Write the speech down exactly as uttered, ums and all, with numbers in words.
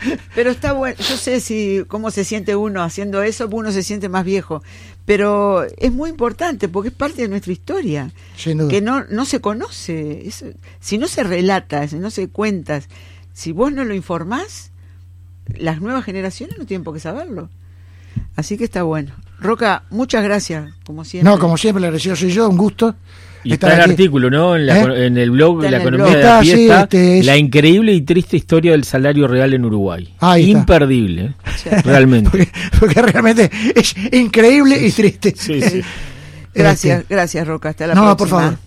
Pero está bueno, yo sé si cómo se siente uno haciendo eso, uno se siente más viejo, pero es muy importante porque es parte de nuestra historia, Sin duda. que no no se conoce, es, si no se relata, si no se cuenta, si vos no lo informás, las nuevas generaciones no tienen por qué saberlo. Así que está bueno. Roca, muchas gracias, como siempre. No, como siempre, le agradecido soy yo, un gusto. Y está el aquí. artículo, ¿no? En, la, ¿Eh? en el blog Está La en el Economía blog. de la Está, sí, Fiesta, este es- la increíble y triste historia del salario real en Uruguay. Ahí está. Imperdible, ¿eh? Sí. Realmente. Porque, porque realmente es increíble y triste. Sí, sí. Gracias, Este, gracias, Roca. Hasta la no, próxima. por favor.